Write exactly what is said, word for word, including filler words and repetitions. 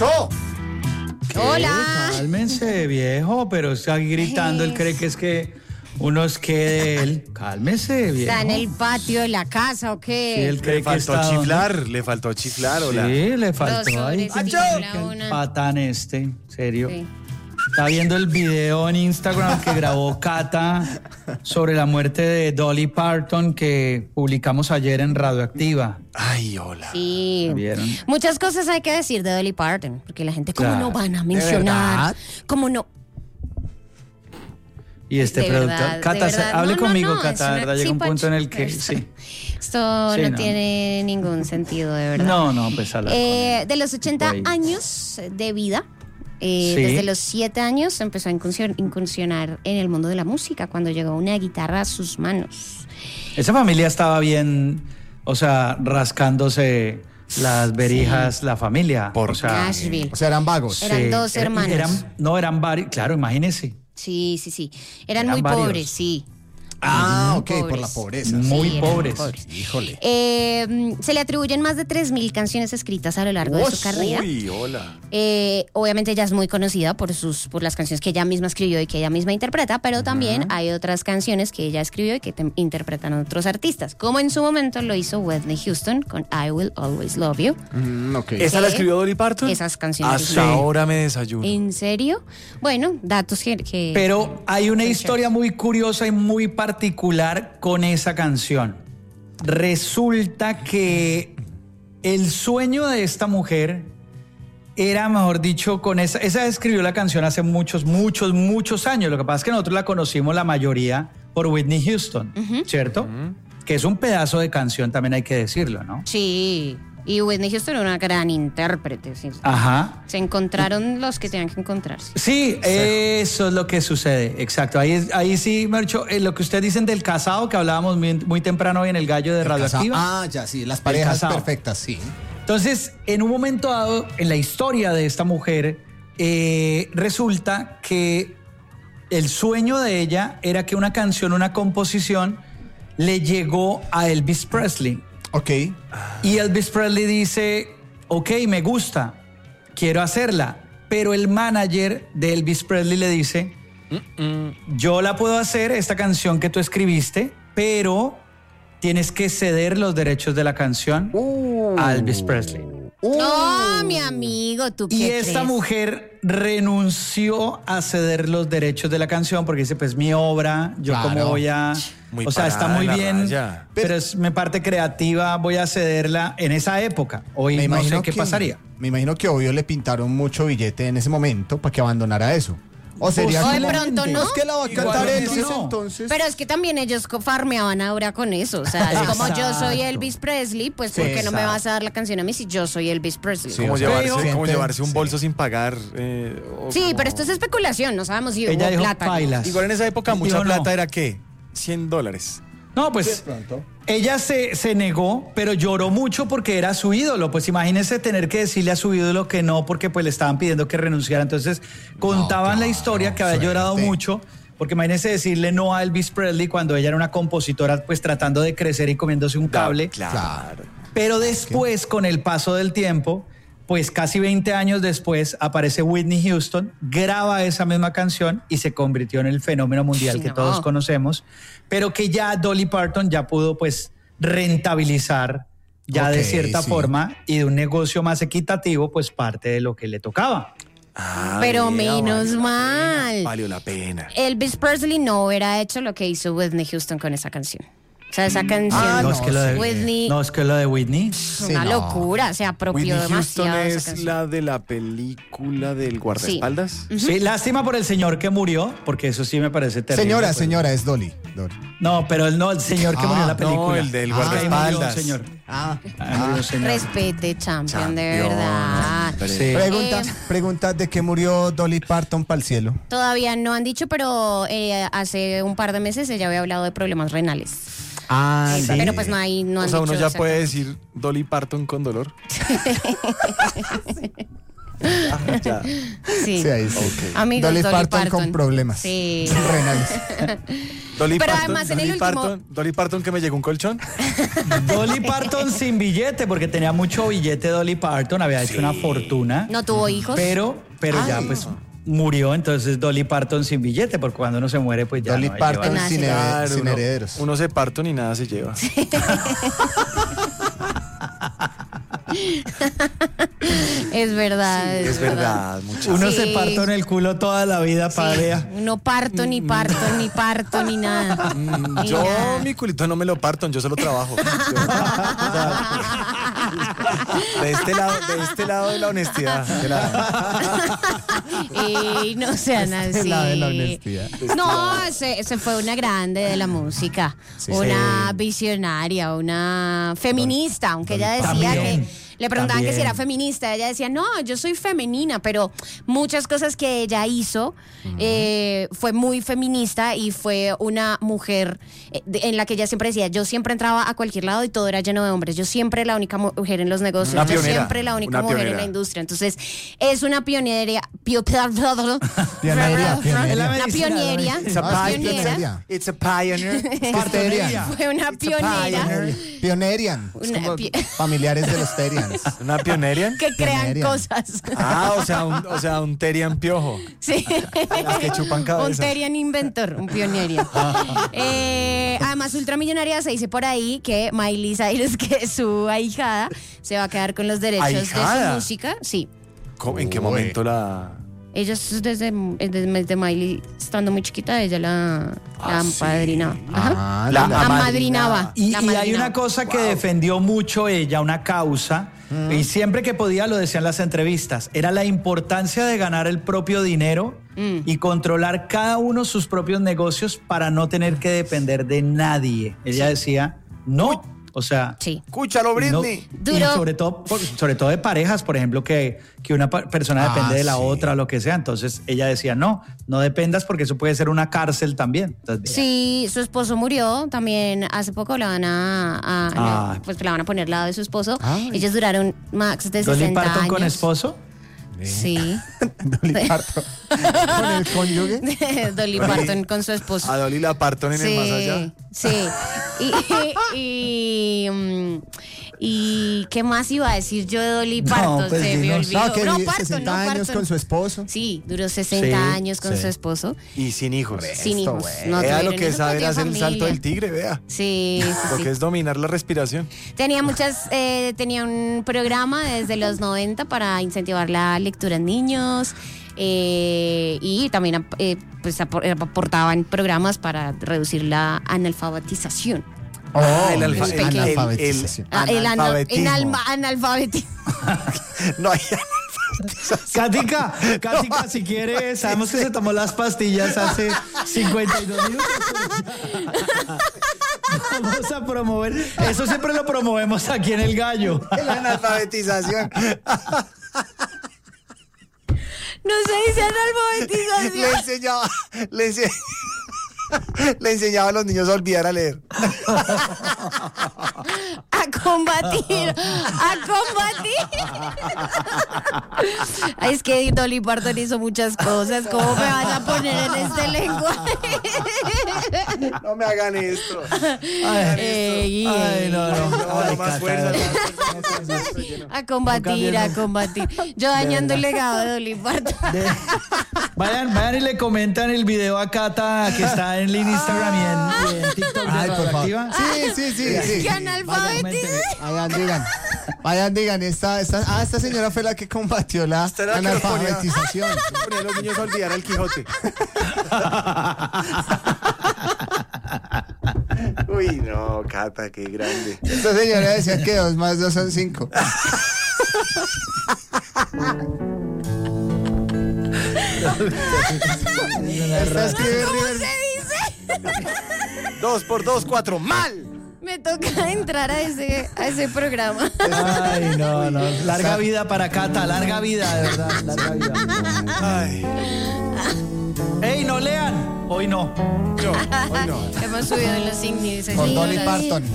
¡Pacho! ¿Qué? Hola. Cálmense, viejo, pero está gritando, él cree que es que uno es que de él. Cálmese, viejo. ¿Está en el patio de la casa o qué? Sí, él cree Le que faltó está chiflar, donde... le faltó chiflar, hola. Sí, le Dos faltó ahí. sobrecitos, la El una. patán este, en serio. Sí. Está viendo el video en Instagram que grabó Cata sobre la muerte de Dolly Parton que publicamos ayer en Radioactiva. Ay, hola. Sí. ¿Vieron? Muchas cosas hay que decir de Dolly Parton, porque la gente, ¿cómo Claro. no van a mencionar? verdad? ¿Cómo no? Y este De productor. verdad, de Cata, verdad. hable No, no, conmigo, no, Cata, es de una- verdad, llega sí, un punto en el que. Pacho. Sí. Esto Sí, no, no. tiene ningún sentido, de verdad. No, no, pues hablar Eh, con de los ochenta Güey. años de vida, eh, Sí. desde los siete años empezó a incursion- incursionar en el mundo de la música cuando llegó una guitarra a sus manos. Esa familia estaba bien, o sea, rascándose las verijas, la familia. Por o sea, Nashville. O sea, eran vagos. Eran dos era- hermanos. eran- no, eran varios, claro, imagínese. Sí, sí, sí. Eran, Eran muy varios. pobres, sí. Ah, Muy ok, por pobres. la pobreza. Muy Sí, eran pobres. Híjole. Eh, se le atribuyen más de tres mil canciones escritas a lo largo de su carrera. Uy, hola. Eh, obviamente ella es muy conocida por sus por las canciones que ella misma escribió y que ella misma interpreta, pero también hay otras canciones que ella escribió y que te- interpretan otros artistas, como en su momento lo hizo Whitney Houston con I Will Always Love You. Mm, ok. Es- ¿Esa la escribió Dolly Parton? Esas canciones. Hasta Sí. ahora me desayuno. ¿En serio? Bueno, datos que... que- Pero hay una que- historia muy curiosa y muy particular con esa canción. Resulta que el sueño de esta mujer era, mejor dicho, con esa... Esa escribió la canción hace muchos, muchos, muchos años. Lo que pasa es que nosotros la conocimos la mayoría por Whitney Houston, ¿cierto? Que es un pedazo de canción, también hay que decirlo, ¿no? Sí, y Whitney Houston era una gran intérprete. Sí. Ajá. Se encontraron los que tenían que encontrarse. Sí, eso es lo que sucede, exacto. Ahí, es- ahí sí, Mercho, eh, lo que ustedes dicen del casado, que hablábamos muy, muy temprano hoy en el gallo de Radioactiva. Ah, ya, sí, las parejas casado. perfectas, sí. Entonces, en un momento dado, en la historia de esta mujer, eh, resulta que el sueño de ella era que una canción, una composición, le llegó a Elvis Presley. Ok. Y Elvis Presley dice, ok, me gusta, quiero hacerla. Pero el manager de Elvis Presley le dice, yo la puedo hacer, esta canción que tú escribiste, pero tienes que ceder los derechos de la canción a Elvis Presley. No, mi amigo, ¿tú qué Y esta crees? mujer renunció a ceder los derechos de la canción porque dice, pues mi obra, yo Claro. como voy a... Muy o sea, está parada muy en la bien, raya. pero es mi parte creativa, voy a cederla en esa época. Hoy Me no imagino sé qué que- pasaría. Me imagino que obvio le pintaron mucho billete en ese momento para que abandonara eso. O sería O de como, pronto no. Es que la va a cantar Igualmente Elvis, no. entonces. Pero es que también ellos co- farmeaban ahora con eso. O sea, es como yo soy Exacto. Elvis Presley, pues Sí, ¿por qué no me exacto. vas a dar la canción a mí si yo soy Elvis Presley? Sí, Como, o sea, llevarse, siente- como llevarse un sí. bolso sin pagar. eh, o Sí, como- pero esto es especulación, no sabemos si Ella hubo dijo, plata. "Pailas". Igual en esa época Dijo, mucha no. plata era ¿qué? cien dólares. No, De pues pronto. ella se, se negó, pero lloró mucho porque era su ídolo. Pues imagínese tener que decirle a su ídolo que no, porque pues le estaban pidiendo que renunciara. Entonces contaban la claro, historia que había suerte. llorado mucho. Porque imagínese decirle no a Elvis Presley cuando ella era una compositora, pues tratando de crecer y comiéndose un cable. Claro. Pero después, con el paso del tiempo, pues casi veinte años después, aparece Whitney Houston, graba esa misma canción y se convirtió en el fenómeno mundial Sí, que no. todos conocemos, pero que ya Dolly Parton ya pudo pues rentabilizar ya de Ok, cierta sí. forma y de un negocio más equitativo, pues parte de lo que le tocaba. Ah, Pero vea, menos valió la mal. pena, Valió la pena. Elvis Presley no hubiera hecho lo que hizo Whitney Houston con esa canción. O sea, esa canción, Ah, no, no, es que lo de, Whitney, no, es que lo de Whitney. Sí, una no. locura, se apropió Whitney Houston demasiado de esa es canción. la de la película del guardaespaldas. Sí, lástima por el señor que murió, porque eso sí me parece terrible. Señora, pues. señora, es Dolly. Dolly. No, pero el, no, el señor que Ah, murió en la no, película. el del Ah, ahí murió un guardaespaldas. señor. Ah, Ahí murió un señor. Respete, champion, de Champion. verdad. Pero- Sí. Pregunta, Eh, pregunta de qué murió Dolly Parton para el cielo. Todavía no han dicho, pero eh, hace un par de meses ella había hablado de problemas renales. Ah, Eh, Pero pues no hay, no O han sea, uno dicho ya puede exactamente. decir Dolly Parton con dolor. Ah, ya. Sí. Sí, ahí sí. Ok. Amigos, Dolly Dolly Parton Parton. con problemas Sí. renales. Dolly Pero Parton, además en Dolly el último- Parton, Dolly Parton que me llegó un colchón. Dolly Parton sin billete, porque tenía mucho billete Dolly Parton, había hecho una fortuna. No tuvo hijos. Pero, pero ya Ay. pues murió, entonces Dolly Parton sin billete, porque cuando uno se muere, pues ya Dolly no hay Parton llevar. Nada, sin, sí. hered- Claro, sin uno, herederos. uno se parton y nada se lleva. Es verdad. Es verdad, muchachos. Uno Sí. se partó en el culo toda la vida, Sí. padre. No parto, ni parto, ni parto, ni nada. Mm, Ni Yo nada. mi culito no me lo parton, yo se lo trabajo. Yo- o sea, de este lado, de este lado de la honestidad. de la- Ey, no sean Este así. lado de la honestidad. No, se, se fue una grande de la música. Sí. Una visionaria, una feminista, aunque ella decía También, que le preguntaban que si también. era feminista. Ella decía, no, yo soy femenina, pero muchas cosas que ella hizo eh, fue muy feminista y fue una mujer eh, de- en la que ella siempre decía, yo siempre entraba a cualquier lado y todo era lleno de hombres. Yo siempre la única mujer en los negocios. Una yo pionera, siempre la única una mujer en pionera. la industria. Entonces, es una pionería. pio- Pionería, pionería. Una pionería. It's a Ah, sí, pionera. pionería. It's a pioneer. Partonería. Fue una It's a pionera pioneer. Pionerian. Es Una como pi- familiares de los Terians. ¿Una pionerian? que crean Pionera. cosas. Ah, o sea, un, o sea, un terian piojo. Sí. Las que chupan cabezas. Un Terian inventor, un pionería. Eh, además, ultramillonaria se dice por ahí que Miley Cyrus, que es su ahijada, se va a quedar con los derechos de ¿Ahijada? su música. Sí. ¿Cómo- ¿En qué Uy. momento la...? Ellos desde, desde, desde Miley, estando muy chiquita, ella la, la Ah, sí. apadrinaba. Ajá. Ah, La la- Amadrinaba. Y, La y hay amadrinaba. una cosa que defendió mucho ella, una causa, y siempre que podía lo decía en las entrevistas, era la importancia de ganar el propio dinero y controlar cada uno sus propios negocios para no tener que depender de nadie. Ella decía, no, o sea... Sí. Escúchalo, no- Britney. y Duro. sobre todo, por- sobre todo de parejas, por ejemplo, que, que una pa- persona Ah, depende de la sí. otra, lo que sea. Entonces ella decía, no, no dependas porque eso puede ser una cárcel también. Entonces, Sí, su esposo murió también hace poco, la van a, a- Ah. la- pues la van a poner al lado de su esposo. Ay. Ellos duraron max de Dolly sesenta Parton años. con esposo. Sí. Dolly Parton. Con el cónyuge. Dolly Parton con su esposo. A Dolly la parton en el más allá. Sí. Y, y, mm, y qué más iba a decir yo de Dolly No, Parton, pues se me dinos. olvidó. No, que No, vive Parton, sesenta no, años Parton. con su esposo. Sí, duró sesenta Sí, años con sí. su esposo. Y sin hijos. Sin Esto, hijos. güey. No Vea tuvieron lo que hijos, sabe pero hacer tiene el salto familia. del tigre, vea. Sí, sí, Lo sí. que es dominar la respiración. Tenía muchas, eh, tenía un programa desde los noventa para incentivar la lectura en niños eh, y también eh, pues, apor- aportaban programas para reducir la analfabetización. Oh, el alfa- el pequeño. analfabetización. Ah, el ana- analfabetismo. en alma- analfabetismo. No hay Cática, Cática, si quiere, sabemos que se tomó las pastillas hace cincuenta y dos minutos. pero ya Vamos a promover, eso siempre lo promovemos aquí en El Gallo. la analfabetización. No se dice Le analfabetización. enseñaba, le, ense- le enseñaba a los niños a olvidar a leer. A combatir, a combatir. Ay, es que Dolly Parton hizo muchas cosas. ¿Cómo me vas a poner en este lenguaje? No me hagan esto. Ey, Ay, no, no. No, Ay, no más Cata. fuerza. A combatir, a combatir. Yo dañando el legado de Dolly Parton. De- Vayan, vayan y le comentan el video a Cata que está en el Instagram y en, y en TikTok de Ay, por favor. Radioactiva. Sí, sí, sí, sí. ¿Qué analfabetismo? Vayan, digan. Vayan, digan. Esta, esta, ah, esta señora fue la que combatió la Esta era la que lo ponía. analfabetización. Ponía a los niños a olvidar al Quijote. Uy, no, Cata, qué grande. Esta señora decía que dos más dos son cinco. Esta escribe ¿Cómo River. se dice? Dos por dos, cuatro, mal. Me toca entrar a ese, a ese programa. Ay, no, no. Larga vida para Cata, larga vida, de verdad, larga vida. Ay, ¡Ey, no lean! Hoy no. no, hoy no. Hemos subido en los índices. Con Dolly señoras. Parton.